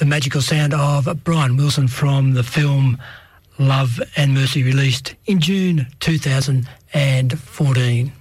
the magical sound of Brian Wilson from the film Love and Mercy, released in June 2014.